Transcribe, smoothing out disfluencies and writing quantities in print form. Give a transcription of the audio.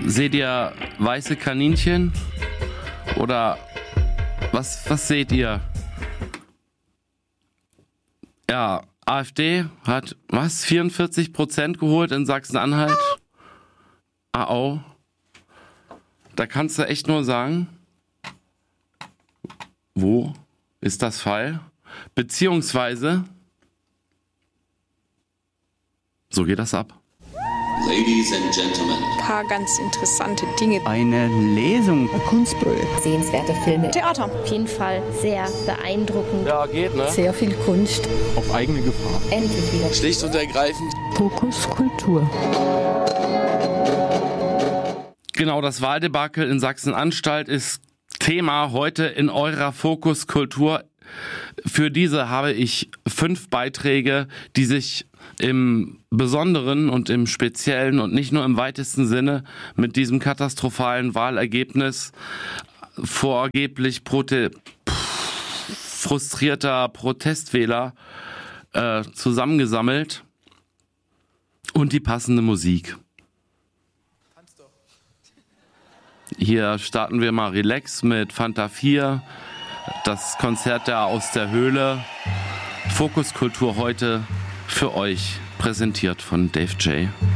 Seht ihr weiße Kaninchen? Oder was seht ihr? Ja, AfD hat 44% geholt in Sachsen-Anhalt? Au. Da kannst du echt nur sagen, wo ist das Fall? Beziehungsweise, so geht das ab. Ladies and Gentlemen. Ein paar ganz interessante Dinge. Eine Lesung. Ein Kunstprojekt. Sehenswerte Filme. Theater. Auf jeden Fall sehr beeindruckend. Ja, geht, ne? Sehr viel Kunst. Auf eigene Gefahr. Endlich wieder. Schlicht und ergreifend. Fokus Kultur. Genau, das Wahldebakel in Sachsen-Anstalt ist Thema heute in eurer Fokus Kultur. Für diese habe ich 5 Beiträge, die sich im Besonderen und im Speziellen und nicht nur im weitesten Sinne mit diesem katastrophalen Wahlergebnis vorgeblich frustrierter Protestwähler zusammengesammelt und die passende Musik. Hier starten wir mal relax mit Fanta 4, das Konzert der aus der Höhle. Fokus Kultur heute für euch, präsentiert von Dave J.